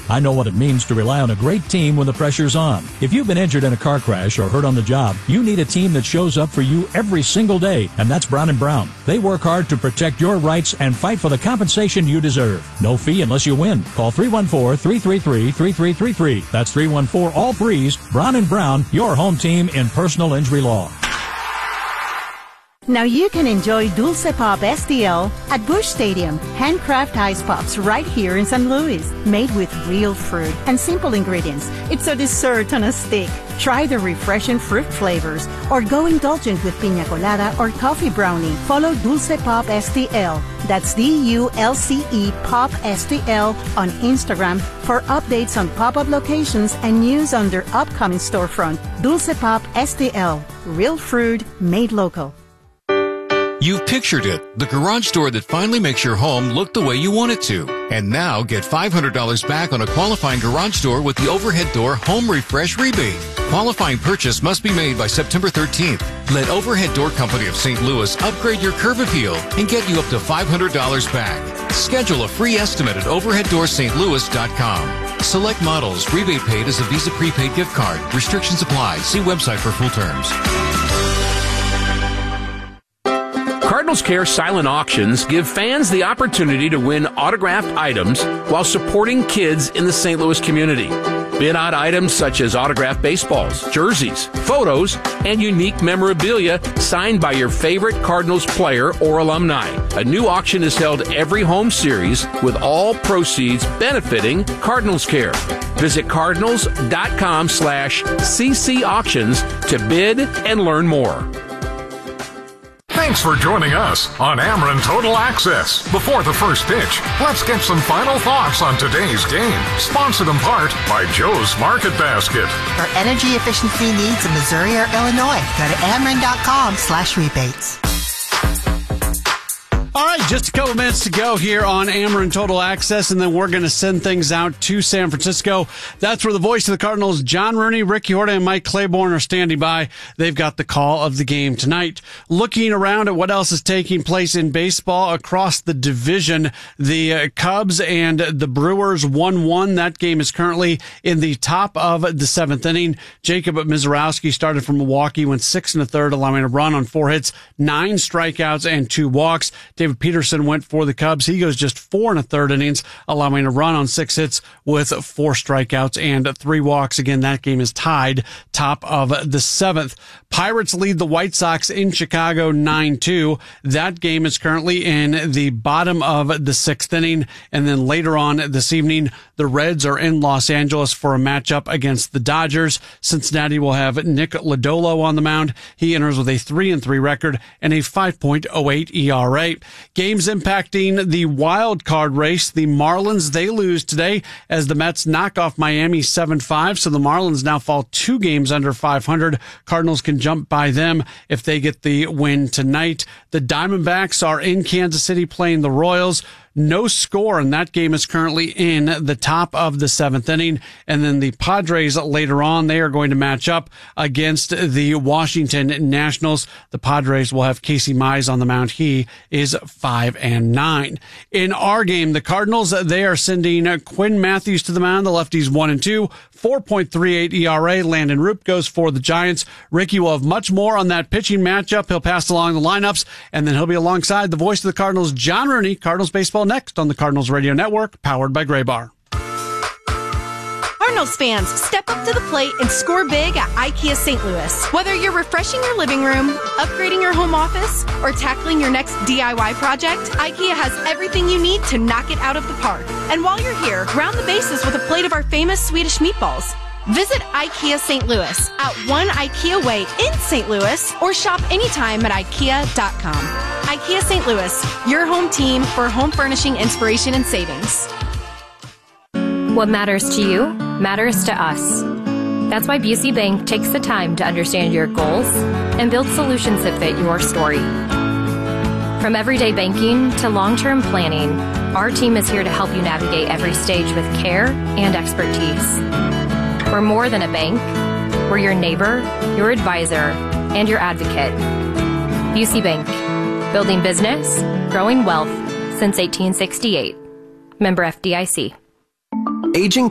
I know what it means to rely on a great team when the pressure's on. If you've been injured in a car crash or hurt on the job, you need a team that shows up for you every single day, and that's Brown & Brown. They work hard to protect your rights and fight for the compensation you deserve. No fee unless you win. Call 314-333-3333. That's 314-all-threes. Brown & Brown, your home team in personal injury law. Now you can enjoy Dulce Pop STL at Busch Stadium. Handcraft ice pops right here in St. Louis. Made with real fruit and simple ingredients. It's a dessert on a stick. Try the refreshing fruit flavors or go indulgent with piña colada or coffee brownie. Follow Dulce Pop STL. That's DULCE Pop STL on Instagram for updates on pop-up locations and news on their upcoming storefront. Dulce Pop STL. Real fruit made local. You've pictured it, the garage door that finally makes your home look the way you want it to. And now get $500 back on a qualifying garage door with the Overhead Door Home Refresh Rebate. Qualifying purchase must be made by September 13th. Let Overhead Door Company of St. Louis upgrade your curb appeal and get you up to $500 back. Schedule a free estimate at overheaddoorstlouis.com. Select models. Rebate paid as a Visa prepaid gift card. Restrictions apply. See website for full terms. Cardinals Care Silent Auctions give fans the opportunity to win autographed items while supporting kids in the St. Louis community. Bid on items such as autographed baseballs, jerseys, photos, and unique memorabilia signed by your favorite Cardinals player or alumni. A new auction is held every home series with all proceeds benefiting Cardinals Care. Visit cardinals.com/CC auctions to bid and learn more. Thanks for joining us on Ameren Total Access. Before the first pitch, let's get some final thoughts on today's game. Sponsored in part by Joe's Market Basket. For energy efficiency needs in Missouri or Illinois, go to Ameren.com/rebates. All right, just a couple minutes to go here on Ameren Total Access, and then we're going to send things out to San Francisco. That's where the voice of the Cardinals, John Rooney, Ricky Horta, and Mike Claiborne are standing by. They've got the call of the game tonight. Looking around at what else is taking place in baseball across the division, the Cubs and the Brewers 1-1. That game is currently in the top of the seventh inning. Jacob Mizorowski started from Milwaukee, went 6 1/3, allowing a run on 4 hits, 9 strikeouts, and 2 walks. David Peterson went for the Cubs. He goes just 4 1/3 innings, allowing a run on 6 hits with 4 strikeouts and 3 walks. Again, that game is tied top of the 7th. Pirates lead the White Sox in Chicago 9-2. That game is currently in the bottom of the 6th inning. And then later on this evening, the Reds are in Los Angeles for a matchup against the Dodgers. Cincinnati will have Nick Lodolo on the mound. He enters with a 3-3 record and a 5.08 ERA. Games impacting the wild card race. The Marlins, they lose today as the Mets knock off Miami 7-5. So the Marlins now fall 2 games under 500. Cardinals can jump by them if they get the win tonight. The Diamondbacks are in Kansas City playing the Royals. No score, and that game is currently in the top of the 7th inning. And then the Padres later on, they are going to match up against the Washington Nationals. The Padres will have Casey Mize on the mound. He is 5-9. In our game, the Cardinals, they are sending Quinn Matthews to the mound. The lefty's 1-2, 4.38 ERA. Landon Roop goes for the Giants. Ricky will have much more on that pitching matchup. He'll pass along the lineups, and then he'll be alongside the voice of the Cardinals, John Rooney. Cardinals baseball next on the Cardinals Radio Network, powered by Graybar. Cardinals fans, step up to the plate and score big at IKEA St. Louis. Whether you're refreshing your living room, upgrading your home office, or tackling your next DIY project, IKEA has everything you need to knock it out of the park. And while you're here, round the bases with a plate of our famous Swedish meatballs. Visit IKEA St. Louis at 1 IKEA Way in St. Louis or shop anytime at IKEA.com. IKEA St. Louis, your home team for home furnishing inspiration and savings. What matters to you matters to us. That's why Busey Bank takes the time to understand your goals and build solutions that fit your story. From everyday banking to long-term planning, our team is here to help you navigate every stage with care and expertise. We're more than a bank. We're your neighbor, your advisor, and your advocate. Busey Bank, building business, growing wealth since 1868. Member FDIC. Aging